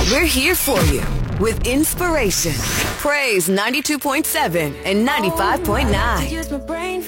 We're here for you with inspiration. Praise 92.7 and 95.9.